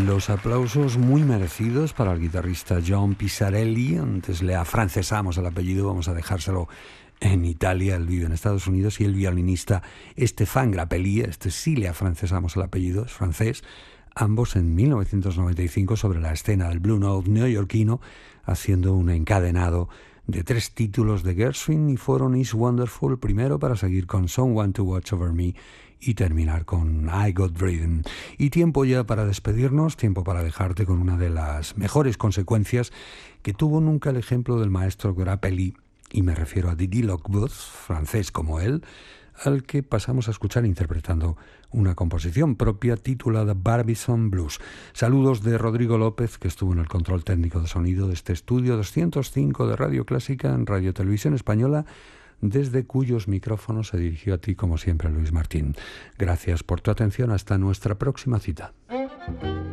Los aplausos muy merecidos para el guitarrista John Pisarelli. Antes le afrancesamos el apellido, vamos a dejárselo en Italia, él vive en Estados Unidos, y el violinista Stéphane Grappelli, este sí le afrancesamos el apellido, es francés, ambos en 1995 sobre la escena del Blue Note neoyorquino, haciendo un encadenado de 3 títulos de Gershwin, y fueron Is Wonderful primero para seguir con Someone to Watch Over Me y terminar con I Got Rhythm. Y tiempo ya para despedirnos, tiempo para dejarte con una de las mejores consecuencias que tuvo nunca el ejemplo del maestro Grappelli, y me refiero a Didi Lockwood, francés como él, al que pasamos a escuchar interpretando una composición propia titulada Barbizon Blues. Saludos de Rodrigo López, que estuvo en el control técnico de sonido de este estudio 205 de Radio Clásica en Radio Televisión Española, desde cuyos micrófonos se dirigió a ti como siempre Luis Martín. Gracias por tu atención, hasta nuestra próxima cita.